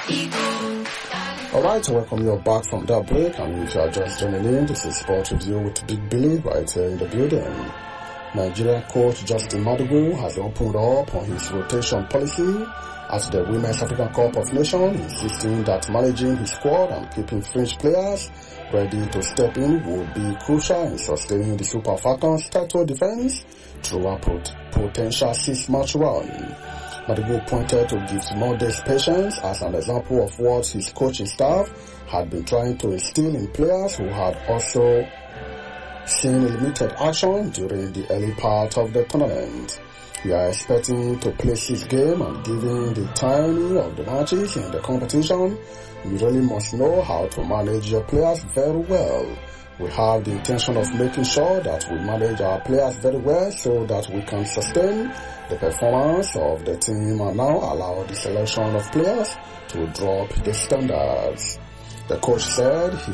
Alright, welcome you back from that break, and if you are just joining in, this is Sport Review with Big Billy right here in the building. Nigerian coach Justin Madugu has opened up on his rotation policy at the Women's African Cup of Nations, insisting that managing his squad and keeping fringe players ready to step in would be crucial in sustaining the Super Falcons' title defense through a potential 6-match run. Madugu pointed to Gift Monday's patience as an example of what his coaching staff had been trying to instill in players who had also seen limited action during the early part of the tournament. We are expecting to play 6 games, and given the timing of the matches in the competition, you really must know how to manage your players very well. We have the intention of making sure that we manage our players very well so that we can sustain the performance of the team and now allow the selection of players to drop the standards. The coach said he